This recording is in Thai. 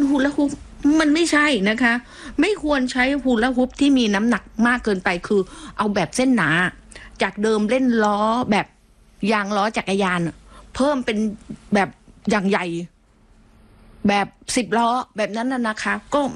ฮูลาฮูปมันไม่ใช่นะคะ ไม่ควรใช้ฮูลาฮูปที่มีน้ำหนักมากเกินไปคือเอาแบบเส้นหนา จากเดิมเล่นล้อแบบยางล้อจักรยานเพิ่มเป็นแบบอย่างใหญ่แบบ10 ล้อแบบนั้นนะคะก็